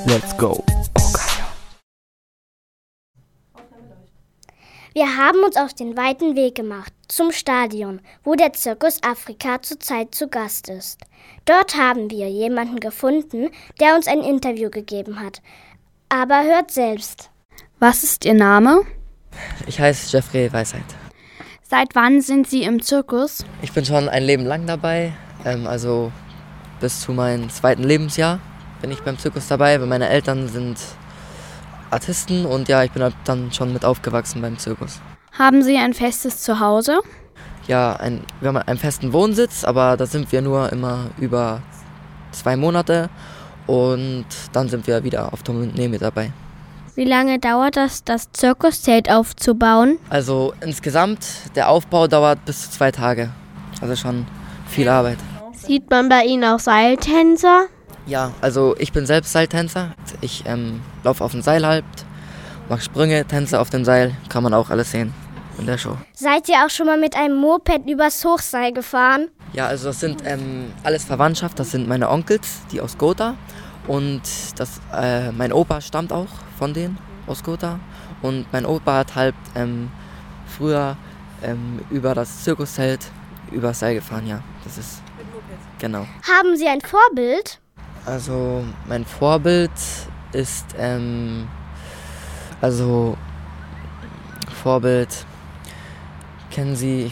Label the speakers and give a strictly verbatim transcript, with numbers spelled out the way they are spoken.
Speaker 1: Let's go.
Speaker 2: Wir haben uns auf den weiten Weg gemacht zum Stadion, wo der Zirkus Afrika zurzeit zu Gast ist. Dort haben wir jemanden gefunden, der uns ein Interview gegeben hat. Aber hört selbst.
Speaker 3: Was ist Ihr Name?
Speaker 4: Ich heiße Jeffrey Weisheit.
Speaker 3: Seit wann sind Sie im Zirkus?
Speaker 4: Ich bin schon ein Leben lang dabei, ähm, also bis zu meinem zweiten Lebensjahr bin ich beim Zirkus dabei, weil meine Eltern sind Artisten und ja, ich bin halt dann schon mit aufgewachsen beim Zirkus.
Speaker 3: Haben Sie ein festes Zuhause?
Speaker 4: Ja, ein, wir haben einen festen Wohnsitz, aber da sind wir nur immer über zwei Monate und dann sind wir wieder auf Tournee mit dabei.
Speaker 3: Wie lange dauert das, das Zirkuszelt aufzubauen?
Speaker 4: Also insgesamt, der Aufbau dauert bis zu zwei Tage, also schon viel Arbeit.
Speaker 3: Sieht man bei Ihnen auch Seiltänzer?
Speaker 4: Ja, also ich bin selbst Seiltänzer. Ich ähm, laufe auf dem Seil halb, mache Sprünge, Tänze auf dem Seil. Kann man auch alles sehen in der Show.
Speaker 2: Seid ihr auch schon mal mit einem Moped übers Hochseil gefahren?
Speaker 4: Ja, also das sind ähm, alles Verwandtschaft. Das sind meine Onkels, die aus Gotha. Und das, äh, mein Opa stammt auch von denen aus Gotha. Und mein Opa hat halt ähm, früher ähm, über das Zirkuszelt übers Seil gefahren. Ja, das ist genau.
Speaker 2: Haben Sie ein Vorbild?
Speaker 4: Also mein Vorbild ist, ähm, also Vorbild, kennen Sie,